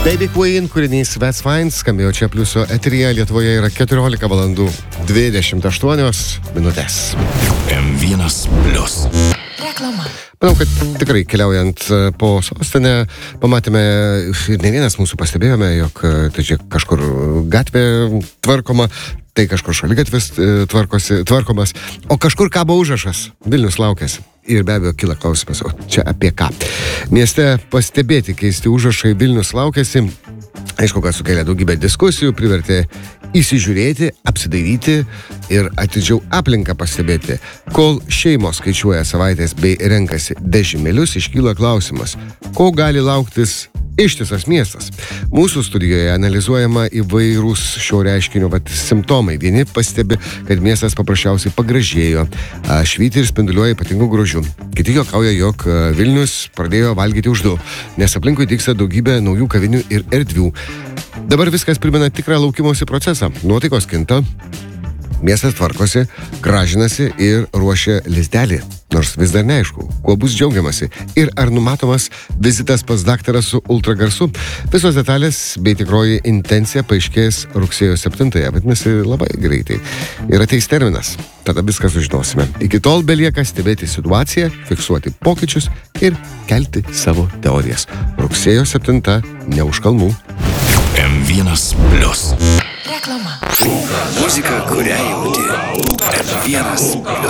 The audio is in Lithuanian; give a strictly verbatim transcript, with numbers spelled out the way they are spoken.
Baby Queen kūrinys That's Fine skambėjo čia Pliuso eteryje. Lietuvoje yra keturiolika valandų dvidešimt aštuonios minutės. M vienas Plius. Reklama. Manau, kad tikrai keliaujant po sostinę pamatėme ir ne vienas mūsų pastebėjome, jog tai čia kažkur gatvė tvarkoma, tai kažkur šaligatvis tvarkosi, tvarkomas, o kažkur kabo užrašas Vilnius laukiasi. Ir be abejo kyla klausimas, o čia apie ką? Mieste pastebėti keisti užrašai Vilnius laukiasi, aišku, kad sukėlė daugybę diskusijų, privertė įsižiūrėti, apsidairyti ir atidžiau aplinką pastebėti. Kol šeimos skaičiuoja savaitės bei renkasi dešimtmelius, iškyla klausimas, ko gali lauktis ištisas miestas. Mūsų studijoje analizuojama įvairūs šio reiškinio vat, simptomai. Vieni pastebi, kad miestas paprasčiausiai pagražėjo, švyti ir spinduliuoja ypatingų grožių. Kiti juokauja, jog Vilnius pradėjo valgyti už du, nes aplinkui dygsta daugybė naujų kavinių ir erdvių. Dabar viskas primena tikrą laukimosi procesą. Nuotaikos kinta, miestas tvarkosi, gražinasi ir ruošia lizdelį. Nors vis dar neaišku, kuo bus džiaugiamasi ir ar numatomas vizitas pas daktarą su ultragarsu. Visos detalės bei tikroji intencija paaiškės rugsėjo septintąją, vadinasi labai greitai. Ir ateis terminas, tada viską sužinosime. Iki tol belieka stebėti situaciją, fiksuoti pokyčius ir kelti savo teorijas. Rugsėjo septinta ne už kalnų. M vienas Plius. Reklama. Muzika, kurią jauti. M vienas Plius.